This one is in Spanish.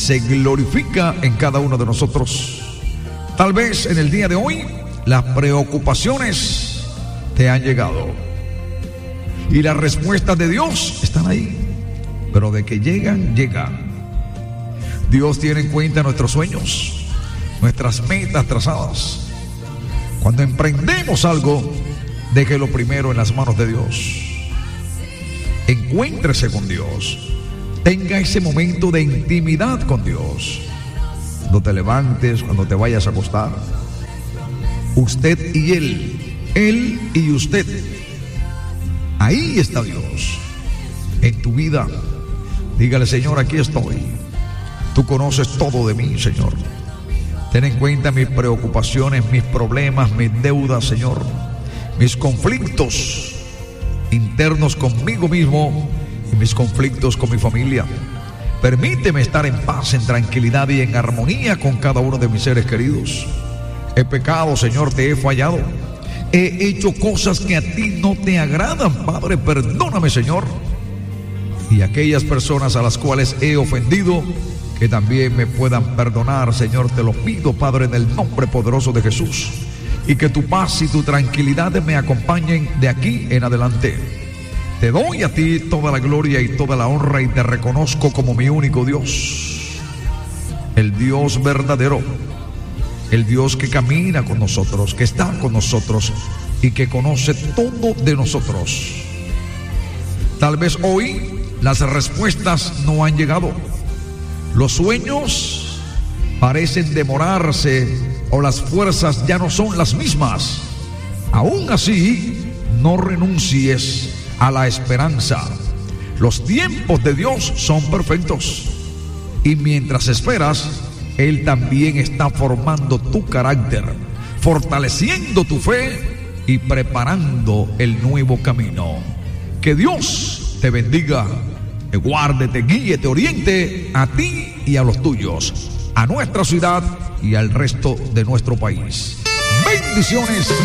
se glorifica en cada uno de nosotros. Tal vez en el día de hoy las preocupaciones te han llegado y las respuestas de Dios están ahí, pero de que llegan. Dios tiene en cuenta nuestros sueños, nuestras metas trazadas. Cuando emprendemos algo, déjelo primero en las manos de Dios. Encuéntrese con Dios. Tenga ese momento de intimidad con Dios. Cuando te levantes, cuando te vayas a acostar, usted y Él y usted. Ahí está Dios en tu vida. Dígale: Señor, aquí estoy. Tú conoces todo de mí, Señor. Ten en cuenta mis preocupaciones, mis problemas, mis deudas, Señor, mis conflictos internos conmigo mismo y mis conflictos con mi familia. Permíteme estar en paz, en tranquilidad y en armonía con cada uno de mis seres queridos. He pecado, Señor, te he fallado. He hecho cosas que a ti no te agradan, Padre. Perdóname, Señor. Y aquellas personas a las cuales he ofendido, que también me puedan perdonar, Señor. Te lo pido, Padre, en el nombre poderoso de Jesús. Y que tu paz y tu tranquilidad me acompañen de aquí en adelante. Te doy a ti toda la gloria y toda la honra y te reconozco como mi único Dios, el Dios verdadero, el Dios que camina con nosotros, que está con nosotros y que conoce todo de nosotros. Tal vez hoy las respuestas no han llegado. Los sueños parecen demorarse o las fuerzas ya no son las mismas. Aún así, no renuncies a la esperanza. Los tiempos de Dios son perfectos. Y mientras esperas, Él también está formando tu carácter, fortaleciendo tu fe y preparando el nuevo camino. Que Dios te bendiga, te guarde, te guíe, te oriente a ti y a los tuyos, a nuestra ciudad y al resto de nuestro país. Bendiciones.